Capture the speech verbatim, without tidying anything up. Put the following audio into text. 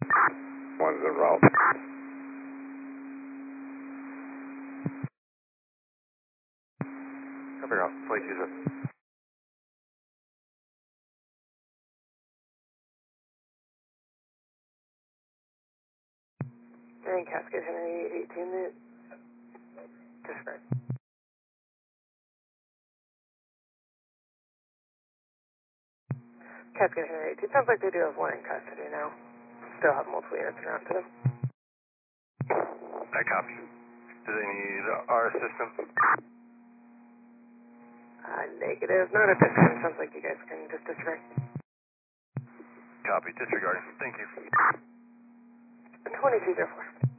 One's en route. Copy out. twenty-two zero. And Cascade Henry eighteen, disregard. Cascade Henry eighteen, sounds like they do have one in custody now. Still have multiple units around to them. I copy. Do they need our assistance? Uh, negative, not at this time. Sounds like you guys can just disregard. Copy. Disregarding. Thank you. twenty-two zero four.